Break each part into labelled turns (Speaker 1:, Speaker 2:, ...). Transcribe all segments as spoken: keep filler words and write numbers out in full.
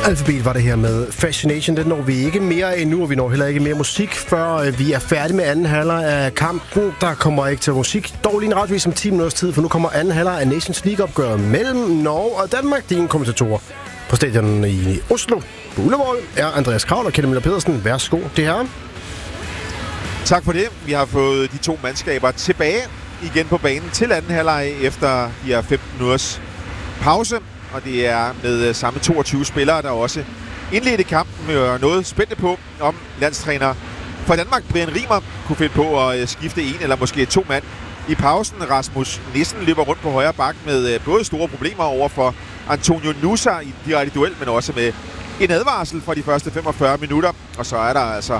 Speaker 1: Alphabet var det her med Fascination. Det når vi ikke mere endnu, og vi når heller ikke mere musik, før vi er færdige med anden halvleg af kampen. Der kommer ikke til musik. Dog lige en retvis om ti minutters tid, for nu kommer anden halvleg af Nations League-opgøret mellem Norge og Danmark. Dine kommentatorer på stadion i Oslo på Ullevål er Andreas Kravl og Kjeld Møller Pedersen. Værsgo, det her.
Speaker 2: Tak for det. Vi har fået de to mandskaber tilbage igen på banen til anden halvleg efter de her femten minutters pause. Og det er med samme toogtyve spillere, der også indledte kampen. Vi er noget spændte på, om landstræner for Danmark, Brian Riemer, kunne finde på at skifte en eller måske to mand i pausen. Rasmus Nissen løber rundt på højre bak med både store problemer over for Antonio Nusa i direkte duel, men også med en advarsel fra de første femogfyrre minutter. Og så er der altså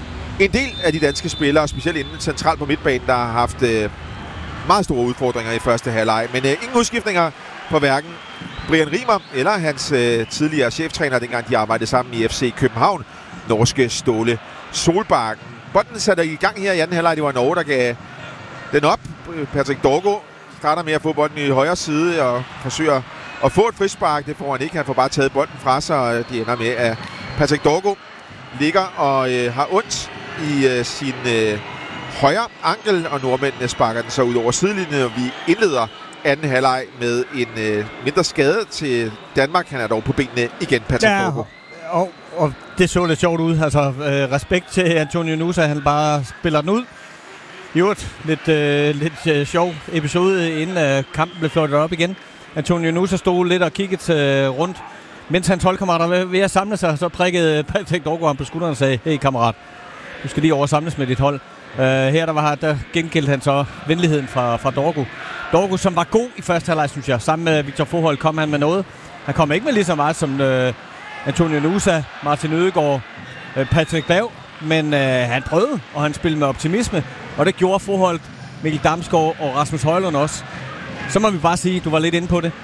Speaker 2: en del af de danske spillere, specielt inden centralt på midtbanen, der har haft øh, meget store udfordringer i første halvleg. Men øh, ingen udskiftninger på hverken Brian Riemer eller hans øh, tidligere cheftræner, dengang de arbejdede sammen i F C København, norske Ståle Solbakken. Bolden satte i gang her i anden halvleg. Det var Norge, der gav den op. Patrick Dorgo starter med at få bolden i højre side og forsøger at få et frispark. Det får han ikke. Han får bare taget bolden fra sig, og det ender med, at Patrick Dorgo ligger og øh, har ondt i øh, sin øh, højre ankel, og nordmændene sparker den så ud over sidelinjen, og vi indleder anden halvleg med en øh, mindre skade til Danmark. Han er dog på benene igen, Patrick
Speaker 3: ja,
Speaker 2: Dorgo.
Speaker 3: Og, og det så lidt sjovt ud. Altså, øh, respekt til Antonio Nusa, han bare spiller den ud. Jo, lidt, øh, lidt øh, sjov episode, inden øh, kampen blev flottet op igen. Antonio Nusa stod lidt og kiggede øh, rundt, mens hans holdkammerater var ved at samle sig, så prikkede Patrick Dorgo ham på skulderen og sagde, hey kammerat, du skal lige over samles med dit hold. Uh, her der var der gengældte han så venligheden fra, fra Dorgo. Dorgo, som var god i første halvleg, synes jeg. Sammen med Victor Forhold kom han med noget. Han kom ikke med lige så meget som uh, Antonio Nusa, Martin Ødegaard, uh, Patrick Berg, men uh, han prøvede, og han spillede med optimisme, og det gjorde Forhold, Mikkel Damsgaard og Rasmus Højlund også. Så må vi bare sige, du var lidt inde på det.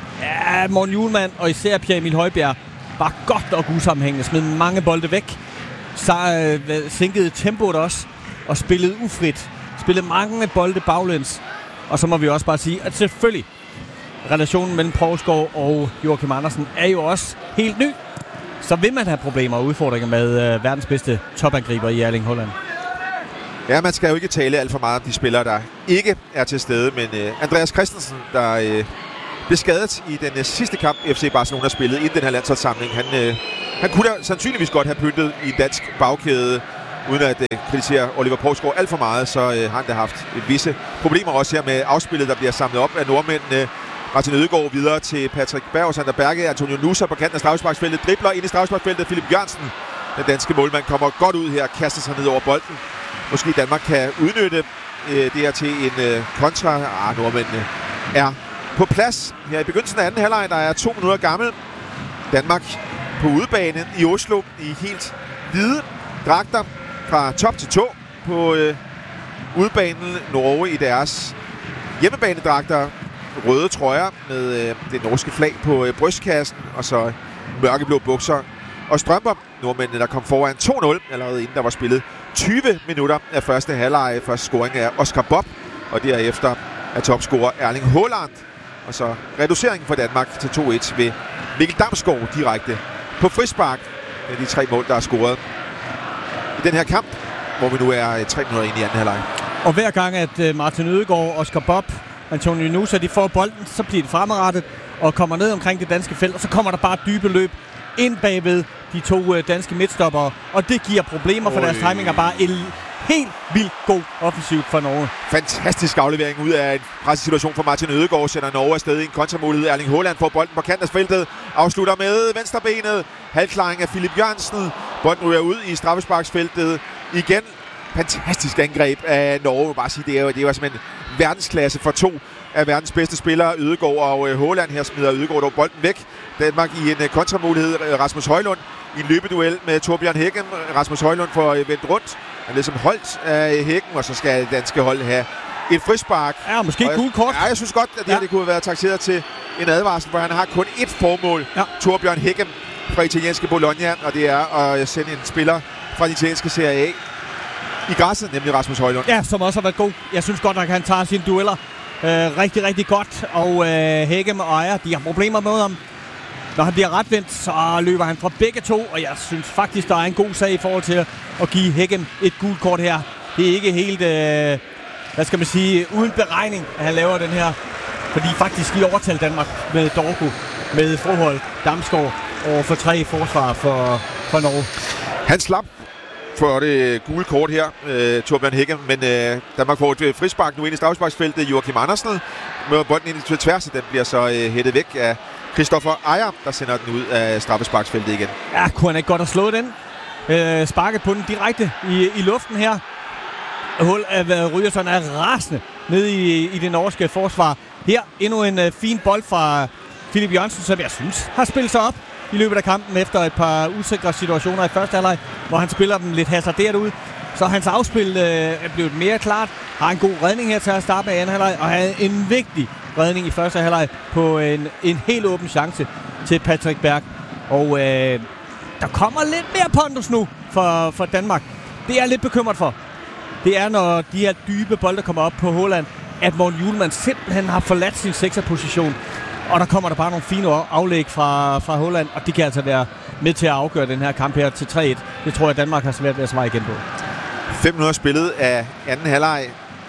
Speaker 3: Ja, Morten Hjulmand og især Pierre Emil Højbjerg var godt og usammenhængende, smed mange bolde væk, så uh, sænkede tempoet også, og spillede ufrit. Spillede mange bolde baglæns. Og så må vi også bare sige, at selvfølgelig relationen mellem Poulsgaard og Joachim Andersen er jo også helt ny. Så vil man have problemer og udfordringer med øh, verdens bedste topangriber i Erling Haaland.
Speaker 2: Ja, man skal jo ikke tale alt for meget om de spillere, der ikke er til stede. Men øh, Andreas Christensen, der øh, blev skadet i den øh, sidste kamp, F C Barcelona spillede inden den her landsholdssamling. Han, øh, han kunne da sandsynligvis godt have pyntet i dansk bagkæde, uden at øh, kritisere Oliver Poulsgaard alt for meget, så øh, har han da haft visse problemer også her med afspillet, der bliver samlet op af nordmændene. Martin Ødegaard videre til Patrick Berg, Sander Berge, Antonio Nusa på kanten af straffesparksfeltet, dribler ind i straffesparksfeltet. Philip Jørgensen, den danske målmand, kommer godt ud her, kaster sig ned over bolden. Måske Danmark kan udnytte øh, det her til en øh, kontra. Ah, nordmændene er på plads her i begyndelsen af anden halvleg, der er to minutter gammel. Danmark på udebane i Oslo i helt hvide dragter fra top til tå på øh, udebanen. Norge i deres hjemmebanedragter, røde trøjer med øh, det norske flag på øh, brystkassen, og så mørkeblå bukser og strømper. Nordmændene, der kom foran to nul allerede inden der var spillet tyve minutter af første halvleg. Første scoring af Oscar Bob, og derefter er topscorer Erling Haaland. Og så reduceringen for Danmark til to et ved Mikkel Damsgaard direkte på frispark. Det er de tre mål, der er scoret i den her kamp, hvor vi nu er tre minutter ind i anden halvleg.
Speaker 3: Og hver gang, at Martin Ødegaard, Oscar Bob, Antonio Nusa, de får bolden, så bliver det fremadrettet og kommer ned omkring det danske felt, og så kommer der bare dybe løb ind bagved de to danske midtstoppere, og det giver problemer for deres timing, og bare en helt vildt god offensivt for Norge.
Speaker 2: Fantastisk aflevering ud af en pressesituation for Martin Ødegaard, sender Norge afsted i en kontramulighed. Erling Haaland får bolden på kanten af feltet, afslutter med venstrebenet, halvklaring af Philip Jørgensen. Bolden ryger ud i straffesparksfeltet igen. Fantastisk angreb af Norge. Bare sige, det er jo, det er jo simpelthen verdensklasse for to af verdens bedste spillere, Ødegaard og Haaland. Her smider Ødegaard dog bolden væk. Danmark i en kontramulighed. Rasmus Højlund i en løbeduel med Torbjørn Hækken. Rasmus Højlund får vendt rundt. Han er ligesom holdt af Hækken, og så skal det danske hold have et frispark.
Speaker 3: Ja, måske et gult kort.
Speaker 2: Ja, jeg synes godt, at det ja. her det kunne have været takseret til en advarsel, for han har kun ét formål. Ja. Torbjørn Hækken fra italienske Bologna, og det er at sende en spiller fra den italienske Serie A i græsset, nemlig Rasmus Højlund.
Speaker 3: Ja, som også har været god. Jeg synes godt, at han tager sine dueller øh, rigtig, rigtig godt. Og øh, Hækken og Ejer, de har problemer med ham. når han bliver retvendt, så løber han fra begge to, og jeg synes faktisk, der er en god sag i forhold til at give Hækken et gult kort her. Det er ikke helt, øh, hvad skal man sige, uden beregning, at han laver den her. Fordi faktisk i overtal Danmark med Dorgo, med Froholt, Damsgaard over for tre forsvar for, for Norge.
Speaker 2: Han slap for det gule kort her, øh, Torbjørn Hække, men øh, Danmark får et frispark nu ind i straffesparksfeltet. Joachim Andersen med bolden ind i tværs, og den bliver så øh, hættet væk af Christoffer Ejer, der sender den ud af straffesparksfeltet igen.
Speaker 3: Ja, kunne han ikke godt have slået den? Øh, sparket på den direkte i, i luften her. Hul af Ryerson er rasende nede i, i det norske forsvar. Her endnu en øh, fin bold fra Philip Jørgensen, som jeg synes har spillet sig op i løbet af kampen efter et par usikre situationer i første halvleg, hvor han spiller dem lidt hasarderet ud. Så hans afspil øh, er blevet mere klart. Har en god redning her til at starte med anden halvleg, og havde en vigtig redning i første halvleg på en, en helt åben chance til Patrick Berg. Og øh, der kommer lidt mere pondus nu for, for Danmark. Det er jeg lidt bekymret for. Det er, når de her dybe bolde kommer op på Haaland, at Morten Hjulmand simpelthen har forladt sin sekserposition. Og der kommer der bare nogle fine aflæg fra, fra Haaland, og det kan altså være med til at afgøre den her kamp her til tre et. Det tror jeg, Danmark har svært ved at svare igen på.
Speaker 2: fem minutter spillet af anden halvleg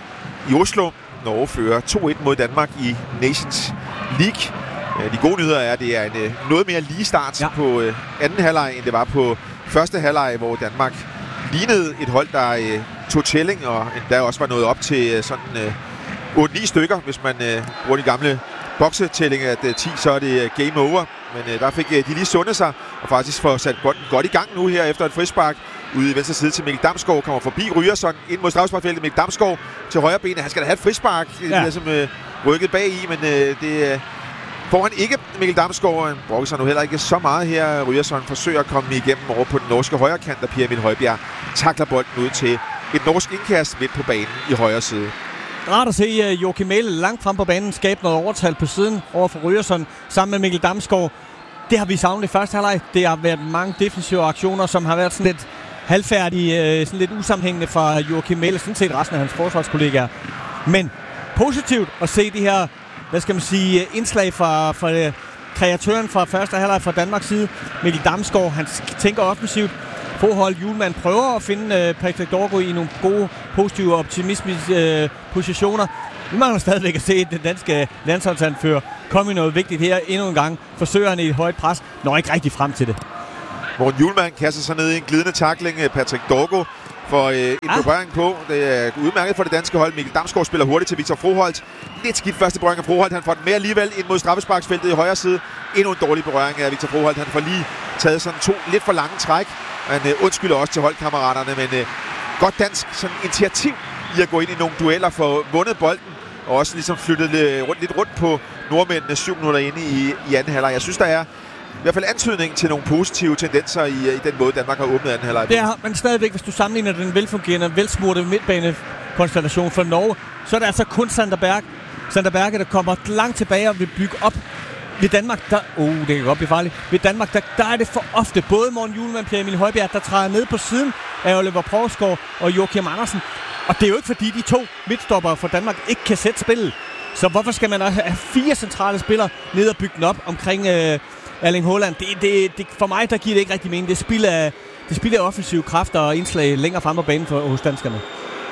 Speaker 2: i Oslo. Norge fører to et mod Danmark i Nations League. De gode nyheder er, at det er en noget mere lige start ja. på anden halvleg, end det var på første halvleg, hvor Danmark lignede et hold, der tog tælling, og der også var nået op til sådan otte ni stykker, hvis man bruger de gamle boksetælling, at ti, så er det game over. Men der fik de lige sundet sig, og faktisk får sat bolden godt i gang nu her efter et frispark. Ude i venstre side til Mikkel Damsgaard, kommer forbi Ryerson ind mod straffesparksfeltet. Mikkel Damsgaard til højre benet. Han skal da have et frispark, ja. Det som øh, rykket bag i, men øh, det øh, får han ikke. Mikkel Damsgaard han brokker sig nu heller ikke så meget her. Ryerson forsøger at komme igennem over på den norske højre kant, og Pierre Emil Højbjerg takler bolden ud til et norsk indkast midt på banen i højre side.
Speaker 3: Rart at se uh, Joachim Mæhle langt frem på banen skabe noget overtal på siden over for Ryerson sammen med Mikkel Damsgaard. Det har vi savnet i første halvleg. Det har været mange defensive aktioner, som har været sådan lidt halvfærdige, sådan lidt usammenhængende fra Joachim Mæhle, sådan set resten af hans forsvarskollegaer. Men positivt at se de her, hvad skal man sige, indslag fra, fra kreatøren fra første halvleg fra Danmarks side. Mikkel Damsgaard, han tænker offensivt. Forhold Hjulmand prøver at finde uh, Patrick Dorgo i nogle gode, positive og optimistiske uh, positioner. Vi mangler stadigvæk at se den danske landsholdsanfører komme i noget vigtigt her endnu en gang. Forsøger han i et højt pres, når ikke rigtig frem til det.
Speaker 2: Morten Hjulmand kaster sig ned i en glidende tackling. Patrick Dorgo får øh, en ah. berøring på. Det er udmærket for det danske hold. Mikkel Damsgaard spiller hurtigt til Victor Froholt. Lidt skidt første berøring af Froholt. Han får den med alligevel ind mod straffesparksfeltet i højre side. Endnu en dårlig berøring af Victor Froholt. Han får lige taget sådan to lidt for lange træk. Han øh, undskylder også til holdkammeraterne, men øh, godt dansk sådan initiativ i at gå ind i nogle dueller for vundet bolden. Og også ligesom flyttet lidt rundt, lidt rundt på nordmændene syv minutter inde i, i anden halvleg. Jeg synes, der er i hvert fald antydning til nogle positive tendenser i, i den måde, Danmark har åbnet anden halvleg.
Speaker 3: Det er, men stadigvæk, hvis du sammenligner den velfungerende, velsmurte midtbanekonstellation for Norge, så er det altså kun Sander Berg. Sander Berge, der kommer langt tilbage og vil bygge op. Ved Danmark, der... Oh, det kan godt blive farligt. Ved Danmark, der, der er det for ofte både Morten Hjulmand og Pierre Emil Højbjerg, der træder ned på siden af Oliver Provsgaard og Joachim Andersen. Og det er jo ikke, fordi de to midtstoppere fra Danmark ikke kan sætte spillet. Så hvorfor skal man have fire centrale spillere ned og bygge den op omkring øh, Erling Haaland? Det, det, det, for mig, der giver det ikke rigtig mening. Det spiller, det spiller offensive kræfter og indslag længere frem på banen for, hos danskerne.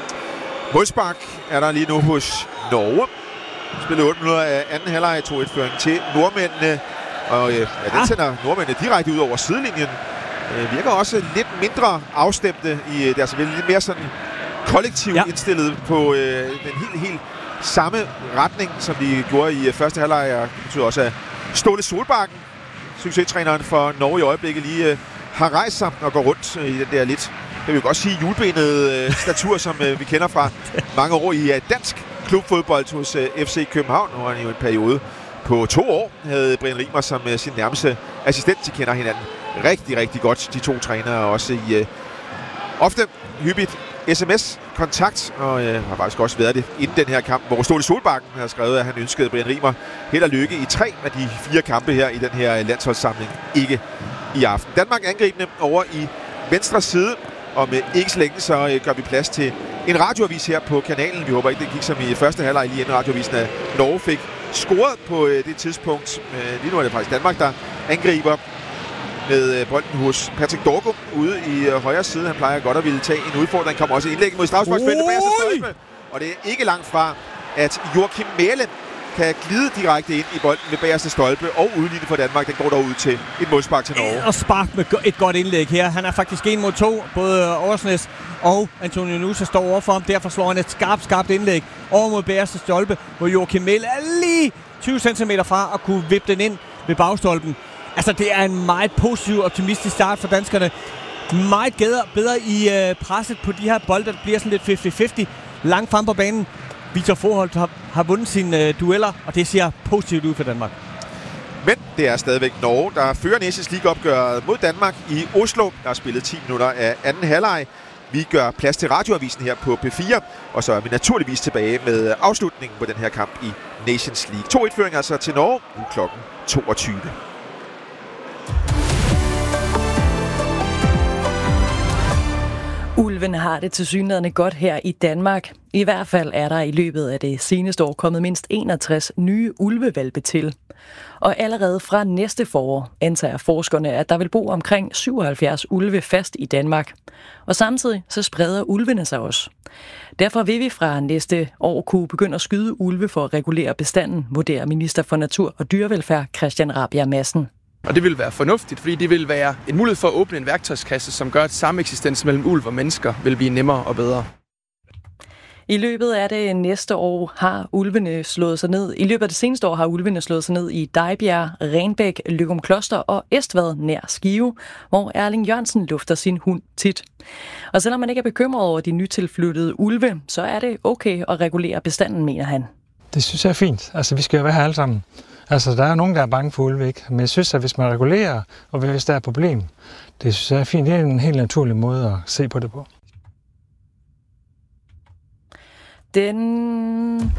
Speaker 2: Målspark er der lige nu hos Norge. Spillet otte minutter af anden halvleg, to et-føring til nordmændene. Og øh, ja, den sender nordmændene direkte ud over sidelinjen. Øh, virker også lidt mindre afstemte i deres altså lidt mere sådan kollektivt ja. indstillet på øh, den helt, helt samme retning, som de gjorde i øh, første halvleg. Og det betyder også, at Ståle Solbakken, succestræneren for Norge i øjeblikket, lige øh, har rejst sig og går rundt øh, i den der lidt, jeg vil godt sige, hjulbenet øh, statur, som øh, vi kender fra mange år i øh, dansk klubfodbold hos øh, F C København. Nu har han jo en periode på to år, havde Brian Rimer som øh, sin nærmeste assistent. De kender hinanden rigtig, rigtig godt, de to trænere, også i øh, ofte hyppigt sms-kontakt, og øh, har faktisk også været det inden den her kamp, hvor Ståle Solbakken har skrevet, at han ønskede Brian Rimer held og lykke i tre af de fire kampe her i den her landsholdssamling, ikke i aften. Danmark angribende over i venstre side, og med ikke så længe, så øh, gør vi plads til en radioavis her på kanalen. Vi håber ikke, det gik som i første halvleg lige inden radioavisen, at Norge fik scoret på øh, det tidspunkt. Øh, lige nu er det faktisk Danmark, der angriber med bolden hos Patrick Dorgo ude i højre side. Han plejer godt at ville tage en udfordring. Kommer også indlæg mod straffesparksfeltet bagerste stolpe. Og det er ikke langt fra, at Joachim Mæhle kan glide direkte ind i bolden ved bagerste stolpe og udligne for Danmark. Den går dog ud til et målspark til Norge.
Speaker 3: Og spark med et godt indlæg her. Han er faktisk en mod to. Både Årsnes og Antonio Nusa står overfor ham. Derfor slår han et skarpt, skarpt indlæg over mod bagerste stolpe, hvor Joachim Mæhle er lige tyve centimeter fra at kunne vippe den ind ved bagstolpen. Altså, det er en meget positiv, optimistisk start for danskerne. Meget bedre, bedre i øh, presset på de her bolde, der bliver sådan lidt halvtreds halvtreds langt frem på banen. Victor Forholt har, har vundet sine øh, dueller, og det ser positivt ud for Danmark.
Speaker 2: Men det er stadigvæk Norge, der fører Nations League-opgøret mod Danmark i Oslo. Der er spillet ti minutter af anden halvleg. Vi gør plads til radioavisen her på P fire, og så er vi naturligvis tilbage med afslutningen på den her kamp i Nations League. to et-føring altså til Norge, nu klokken toogtyve.
Speaker 4: Ulven har det tilsyneladende godt her i Danmark. I hvert fald er der i løbet af det seneste år kommet mindst enogtres nye ulvevalpe til. Og allerede fra næste forår antager forskerne, at der vil bo omkring syvoghalvfjerds ulve fast i Danmark. Og samtidig så spreder ulvene sig også. Derfor vil vi fra næste år kunne begynde at skyde ulve for at regulere bestanden, vurderer minister for Natur og Dyrevelfærd Christian Rabjerg Madsen.
Speaker 5: Og det vil være fornuftigt, fordi det vil være en mulighed for at åbne en værktøjskasse, som gør, at sameksistens mellem ulv og mennesker vil blive nemmere og bedre.
Speaker 4: I løbet af det næste år har ulvene slået sig ned. I løbet af det seneste år har ulvene slået sig ned i Dejbjerg, Renbæk, Løgumkloster og Estvad nær Skive, hvor Erling Jørgensen lufter sin hund tit. Og selvom man ikke er bekymret over de nytilflyttede ulve, så er det okay at regulere bestanden, mener han.
Speaker 6: Det synes jeg er fint. Altså, vi skal jo være her alle sammen. Altså, der er nogen, der er bange for ulve, ikke? Men jeg synes, at hvis man regulerer, og hvis der er et problem, det synes jeg er fint. Det er en helt naturlig måde at se på det på.
Speaker 4: Den...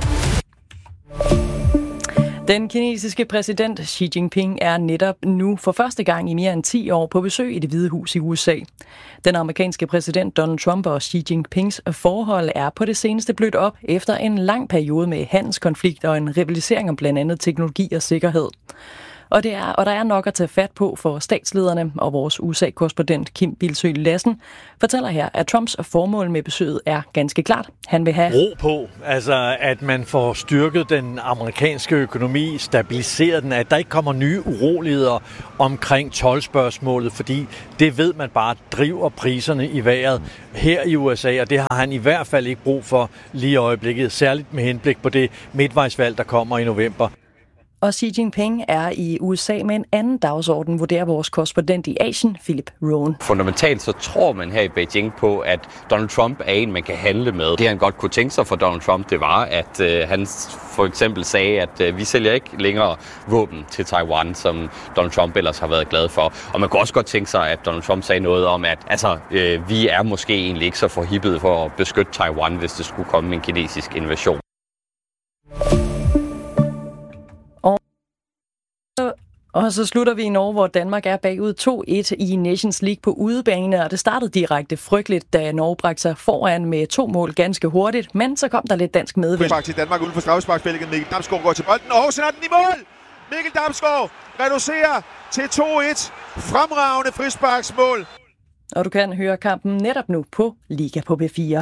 Speaker 4: Den kinesiske præsident Xi Jinping er netop nu for første gang i mere end ti år på besøg i Det Hvide Hus i U S A. Den amerikanske præsident Donald Trump og Xi Jinpings forhold er på det seneste blødt op efter en lang periode med handelskonflikt og en rivalisering om blandt andet teknologi og sikkerhed. Og, det er, og der er nok at tage fat på for statslederne, og vores U S A-korrespondent Kim Bilsøe Lassen fortæller her, at Trumps formål med besøget er ganske klart. Han vil have
Speaker 7: ro på, altså at man får styrket den amerikanske økonomi, stabiliseret den, at der ikke kommer nye uroligheder omkring toldspørgsmålet, fordi det ved man bare driver priserne i vejret her i U S A, og det har han i hvert fald ikke brug for lige i øjeblikket, særligt med henblik på det midtvejsvalg, der kommer i november.
Speaker 4: Og Xi Jinping er i U S A med en anden dagsorden, vurderer vores korrespondent i Asien, Philip Rohn.
Speaker 8: Fundamentalt så tror man her i Beijing på, at Donald Trump er en, man kan handle med. Det han godt kunne tænke sig for Donald Trump, det var, at øh, han for eksempel sagde, at øh, vi sælger ikke længere våben til Taiwan, som Donald Trump ellers har været glad for. Og man kunne også godt tænke sig, at Donald Trump sagde noget om, at altså, øh, vi er måske egentlig ikke så forhippet for at beskytte Taiwan, hvis det skulle komme en kinesisk invasion.
Speaker 4: Og så slutter vi i Norge, hvor Danmark er bagud to et i Nations League på udebane, og det startede direkte frygteligt, da Norge bragte sig foran med to mål ganske hurtigt, men så kom der lidt dansk medvind.
Speaker 2: Faktisk Danmark uden for straffesparksfeltet. Mikkel Damsgaard går til bolden, og sender den i mål! Mikkel Damsgaard reducerer til to et. Fremragende frisparksmål.
Speaker 4: Og du kan høre kampen netop nu på Liga på P fire.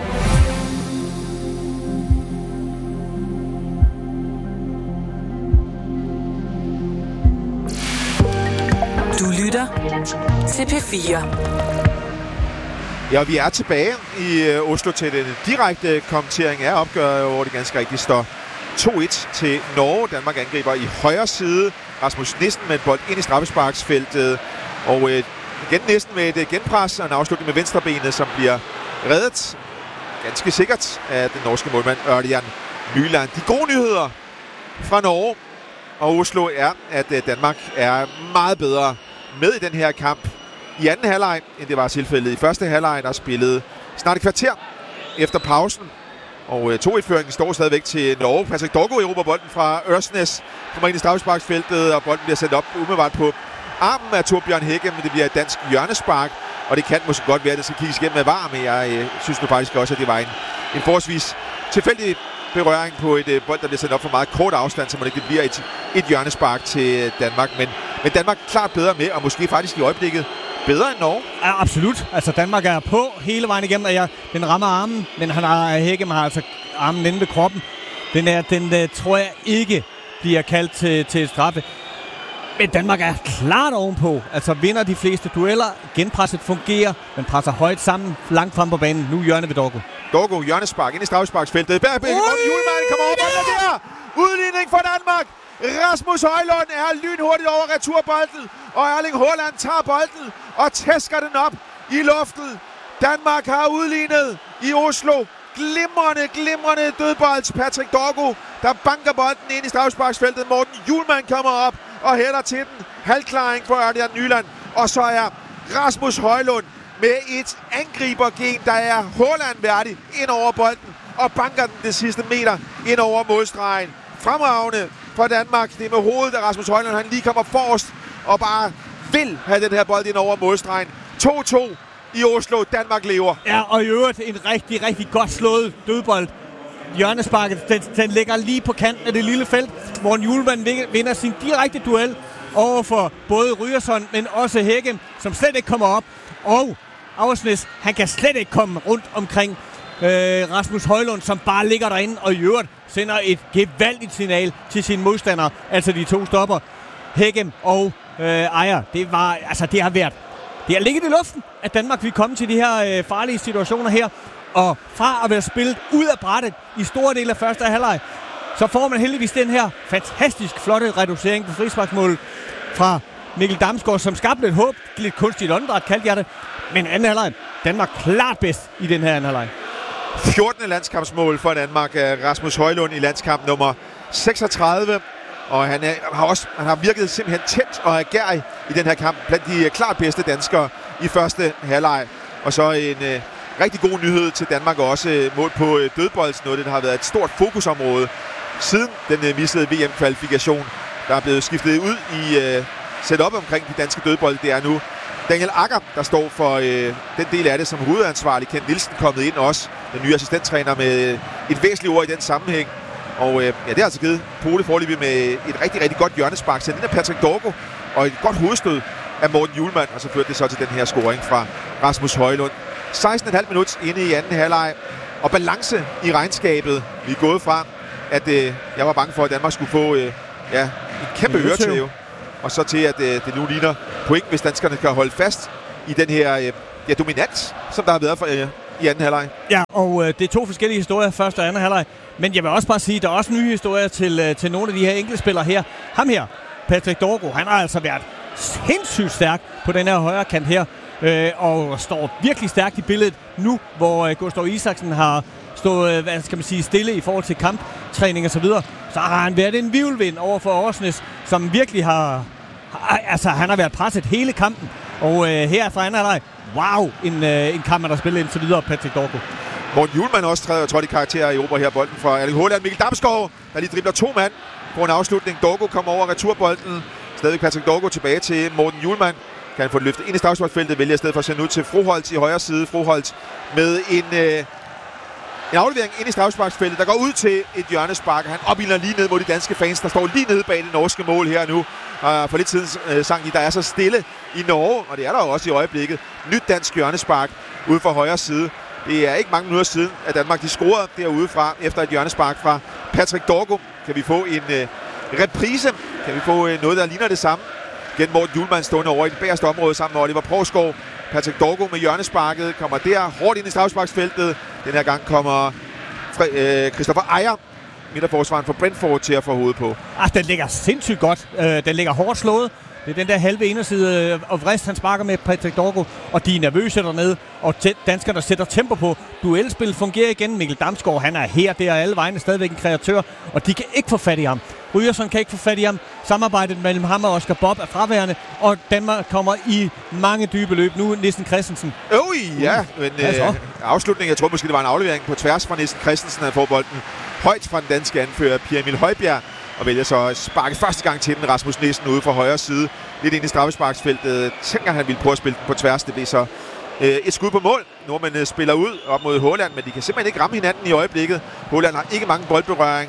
Speaker 9: Du lytter til P fire.
Speaker 2: Ja, vi er tilbage i Oslo til den direkte kommentering af opgøret, hvor det ganske rigtigt står to et til Norge. Danmark angriber i højre side. Rasmus Nissen med en bold ind i straffesparksfeltet. Og øh, igen Nissen med et genpres og en afslutning med venstrebenet, som bliver reddet ganske sikkert af den norske målmand Ørjan Nyland. De gode nyheder fra Norge og Oslo er, at Danmark er meget bedre med i den her kamp i anden halvleg, end det var tilfældet i første halvleg, der spillede snart et kvarter efter pausen. Og to et-føringen står stadigvæk til Norge. Patrick Dorgo erobrer bolden fra Ørsnes, kommer ind i straffesparksfeltet, og bolden bliver sendt op umiddelbart på armen af Torbjørn Hække, men det bliver et dansk hjørnespark, og det kan måske godt være, at det skal kigges igennem med V A R, men jeg øh, synes nu faktisk også, at det var en, en forholdsvis tilfældig berøring på et øh, bold, der bliver sendt op for meget kort afstand, så man ikke bliver et, et hjørnespark til Danmark. Men Men Danmark klart bedre med, og måske faktisk i øjeblikket bedre end Norge.
Speaker 3: Ja, absolut. Altså, Danmark er på hele vejen igennem, og jeg, den rammer armen, men han har, Hækkem har altså armen inde ved kroppen. Den, er, den uh, tror jeg ikke bliver kaldt til, til straffe. Men Danmark er klart ovenpå. Altså vinder de fleste dueller. Genpresset fungerer. Man presser højt sammen, langt frem på banen. Nu hjørne ved Dorgo.
Speaker 2: Dorgo, hjørnespark ind i straffesparksfeltet. Morten Hjulmand kommer over bolden der. Udligning for Danmark. Rasmus Højlund er lynhurtigt over returbolden. Og Erling Haaland tager bolden og tæsker den op i luften. Danmark har udlignet i Oslo. Glimrende, glimrende dødbold. Patrick Dorgo, der banker bolden ind i straffesparksfeltet. Morten Hjulmand kommer op og hælder til den. Halvklaring for Ørjan Nyland. Og så er Rasmus Højlund med et angribergen, der er Haaland værdig, ind over bolden og banker den det sidste meter ind over målstregen. Fremragende for Danmark. Det er med hovedet, at Rasmus Højlund han lige kommer forrest og bare vil have den her bold ind over målstregen. to to i Oslo. Danmark lever.
Speaker 3: Ja, og i øvrigt en rigtig, rigtig godt slået dødbold. Hjørnesparket, den, den ligger lige på kanten af det lille felt, hvor Hjulmand vinder sin direkte duel over for både Ryerson, men også Hækkem, som slet ikke kommer op. Og Aursnes, han kan slet ikke komme rundt omkring øh, Rasmus Højlund, som bare ligger derinde, og i øvrigt sender et gevaldigt signal til sine modstandere, altså de to stopper, Hækkem og øh, Ejer. Det var, altså det har været, det har ligget i luften, at Danmark vil komme til de her øh, farlige situationer her. Og fra at være spillet ud af brættet i store dele af første halvleg, så får man heldigvis den her fantastisk flotte reducering på frisparksmålet fra Mikkel Damsgaard, som skabte lidt håb, lidt kunstigt åndedræt, kaldte jeg det. Men anden halvleg, Danmark klart bedst i den her anden halvleg.
Speaker 2: fjortende landskampsmål for Danmark af Rasmus Højlund i landskamp nummer seksogtredive. Og han, er, har også, han har virket simpelthen tæt og agerig i den her kamp blandt de klart bedste danskere i første halvleg. Og så en øh, rigtig god nyhed til Danmark også øh, mål på øh, dødbolds, noget der har været et stort fokusområde siden den øh, missede V M-kvalifikation, der er blevet skiftet ud i øh, setup omkring de danske dødbolde. Det er nu Daniel Akker, der står for øh, den del af det som hovedansvarlig. Kent Nielsen kommet ind også, den nye assistenttræner, med øh, et væsentligt ord i den sammenhæng. Og øh, ja, det har altså givet Pole foreløbig med et rigtig, rigtig godt hjørnespark til den af Patrick Dorgo, og et godt hovedstød af Morten Hjulmand, og så førte det så til den her scoring fra Rasmus Højlund. seksten komma fem minut inde i anden halvleg, og balance i regnskabet. Vi er gået fra, at øh, jeg var bange for, at Danmark skulle få øh, ja, en kæmpe øretæve, og så til, at øh, det nu ligner point, hvis danskerne kan holde fast i den her øh, ja, dominans, som der har været for, øh, i anden halvleg.
Speaker 3: Ja, og øh, det er to forskellige historier, første og anden halvleg. Men jeg vil også bare sige, at der er også nye historier til, øh, til nogle af de her enkeltspillere her. Ham her, Patrick Dorgo, han har altså været sindssygt stærk på den her højre kant her, øh, og står virkelig stærkt i billedet nu, hvor øh, Gustav Isaksen har stået, øh, hvad skal man sige, stille i forhold til kamptræning og så videre. Så har han været en vivlvind over for Aursnes, som virkelig har, har altså han har været presset hele kampen. Og øh, her fra anden halvleg, wow, en, øh, en kamp, man har spillet indtil videre, Patrick Dorgo.
Speaker 2: Morten Hjulmand også træder trådt i karakter i Ober her bolden fra Erling Haaland. Mikkel Damsgaard, der lige dribler to mand på en afslutning. Dorgo kommer over returbolden. Stadig Patrick Dorgo tilbage til Morten Hjulmand. Kan han få det løftet ind i straffesparksfeltet, vælger i stedet for at sende ud til Froholt i højre side. Froholt med en, øh, en aflevering ind i straffesparksfeltet, der går ud til et hjørnespark. Han opildner lige ned mod de danske fans, der står lige nede bag det norske mål her nu. Og for lidt siden øh, sang de, der er så stille i Norge, og det er der jo også i øjeblikket. Nyt dansk hjørnespark ude for højre side. Det er ikke mange minutter siden, at Danmark de scorede derude fra efter et hjørnespark fra Patrick Dorgo. Kan vi få en øh, reprise? Kan vi få øh, noget, der ligner det samme? Igen Morten Hjulmand stående over i det bagerste område sammen med Oliver Provsgaard. Patrick Dorgo med hjørnesparket kommer der hårdt ind i straffesparksfeltet. Den her gang kommer Fre- øh, Christopher Ejer, midterforsvaren for Brentford, til at få hovedet på.
Speaker 3: Ah, den ligger sindssygt godt. Øh, den ligger hårdt slået. Det er den der halve inderside og vrist, han sparker med Patrick Dorgo, og de er nervøse dernede, og danskerne sætter tempo på. Duelspil fungerer igen. Mikkel Damsgaard, han er her, der er alle vegne stadigvæk en kreatør, og de kan ikke få fat i ham. Ryerson kan ikke få fat i ham. Samarbejdet mellem ham og Oscar Bob er fraværende, og Danmark kommer i mange dybe løb. Nu Nissen Christensen.
Speaker 2: Øj, ja, men øh, afslutningen, jeg tror måske, det var en aflevering på tværs fra Nissen Christensen, at få bolden højt fra den danske anfører, Pierre Emil Højbjerg, og vælger så at sparke første gang til den Rasmus Nissen ude fra højre side. Lidt ind i straffesparksfeltet. Tænker han ville prøve at spille den på tværs. Det bliver så øh, et skud på mål. Nordmændene spiller ud op mod Haaland, men de kan simpelthen ikke ramme hinanden i øjeblikket. Haaland har ikke mange boldberøringer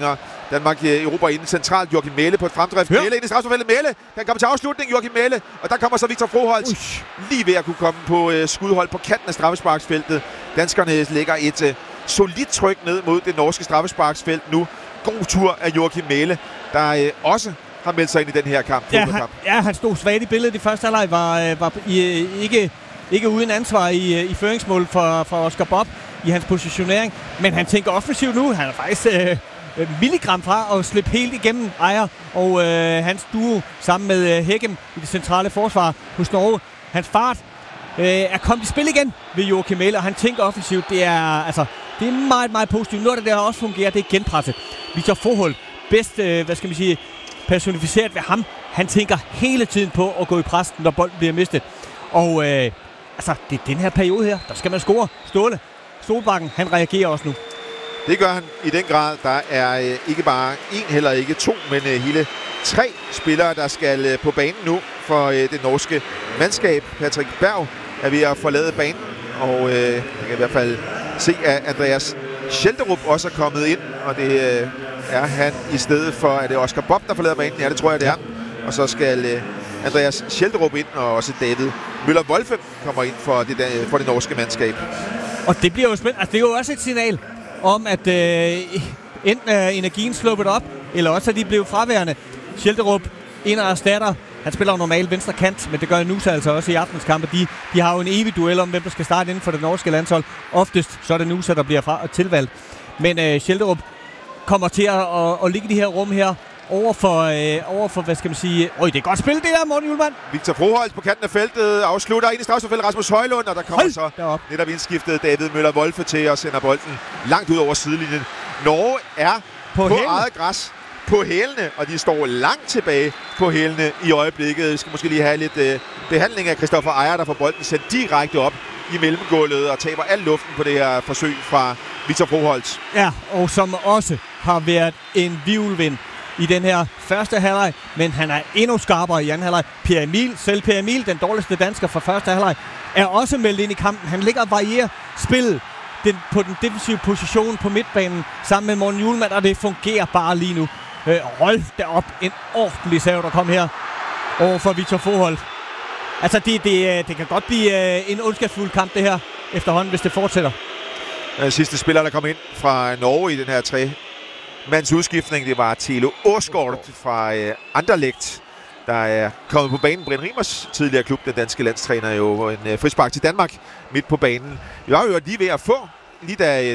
Speaker 2: Danmark øh, Europa inden centralt. Joachim Mæhle på et fremdrift.
Speaker 3: Ja.
Speaker 2: Mæhle ind i strafsparkfeltet. Mæhle kan komme til afslutning. Joachim Mæhle. Og der kommer så Victor Froholt. Lige ved at kunne komme på øh, skudhold på kanten af straffesparksfeltet. Danskerne lægger et øh, solidt tryk ned mod det norske straffesparksfelt nu. God tur af Joachim Mæhle, der øh, også har meldt sig ind i den her kamp.
Speaker 3: Ja, han, ja, han stod svagt i billedet i første halvleg, var, var i, ikke, ikke uden ansvar i, i føringsmål for, for Oscar Bob i hans positionering, men han tænker offensivt nu. Han er faktisk øh, milligram fra at slippe helt igennem Ejer og øh, hans duo sammen med øh, Hækkem i det centrale forsvar hos Norge. Hans fart øh, er kommet i spil igen ved Joachim Mæhle, og han tænker offensivt. Det er, altså, det er meget, meget positivt. Noget af det, der også fungerer, det er genpresset. Victor Froholt, bedst, øh, hvad skal man sige, personificeret ved ham. Han tænker hele tiden på at gå i pres, når bolden bliver mistet. Og øh, altså, det er den her periode her, der skal man score. Ståle, Solbakken, han reagerer også nu.
Speaker 2: Det gør han i den grad. Der er øh, ikke bare en, heller ikke to, men øh, hele tre spillere, der skal øh, på banen nu for øh, det norske mandskab. Patrick Berg er ved at forlade banen, og øh, jeg kan i hvert fald se, at Andreas Schelderup også er kommet ind, og det øh, er han i stedet for, at det er Oscar Bob, der forlader banen. Ja, det tror jeg, det er. Og så skal øh, Andreas Schelderup ind, og også David Møller-Wolfe kommer ind for det, der, for det norske mandskab.
Speaker 3: Og det bliver jo spændende. Altså, det er jo også et signal om, at øh, enten er energien sluppet op, eller også er de blevet fraværende. Schelderup, en af erstatter. Han spiller jo normalt venstre kant, men det gør Nusa altså også i aftens kampe. De, de har jo en evig duel om, hvem der skal starte inden for det norske landshold. Oftest så er det Nusa, der bliver fra og tilvalgt. Men øh, Schelderup kommer til at, at, at ligge i de her rum her over for, øh, over for, hvad skal man sige... Øj, det er godt spil, det her, Morten Julemand.
Speaker 2: Victor Froholt på kanten af feltet afslutter ind i strafsparksfeltet Rasmus Højlund, og der kommer
Speaker 3: Hold
Speaker 2: så
Speaker 3: derop.
Speaker 2: netop indskiftet David Møller-Wolfe til og sender bolden langt ud over sidelinjen. Norge er på, på eget græs på hælene, og de står langt tilbage på hælene i øjeblikket. Vi skal måske lige have lidt øh, behandling af Christoffer Ejer, der får bolden sendt direkte op i mellemgulvet og taber al luften på det her forsøg fra Victor Froholt.
Speaker 3: Ja, og som også har været en hvirvelvind i den her første halvleg, men han er endnu skarpere i anden halvleg. Per Emil, selv Per Emil, den dårligste dansker fra første halvleg, er også meldt ind i kampen. Han ligger og varierer spillet den, på den defensive position på midtbanen sammen med Morten Julemand, og det fungerer bare lige nu. Øh, hold da op, en ordentlig sav, der kom her over for Victor Froholt. Altså, det, det, det kan godt blive en ondskabsfuld kamp, det her, efterhånden, hvis det fortsætter.
Speaker 2: Den sidste spiller, der kom ind fra Norge i den her tre mands udskiftning, det var Thilo Åsgaard fra øh, Anderlecht, der er kommet på banen. Brian Rimers, tidligere klub, den danske landstræner, jo en øh, frispark til Danmark midt på banen. Vi var jo lige ved at få, lige da